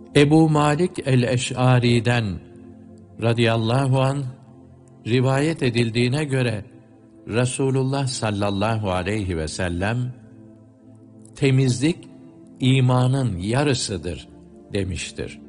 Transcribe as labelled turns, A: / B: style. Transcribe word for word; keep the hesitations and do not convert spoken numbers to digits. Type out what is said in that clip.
A: Ebu Malik el-Eş'ari'den radıyallahu anh rivayet edildiğine göre Resulullah sallallahu aleyhi ve sellem temizlik imanın yarısıdır demiştir.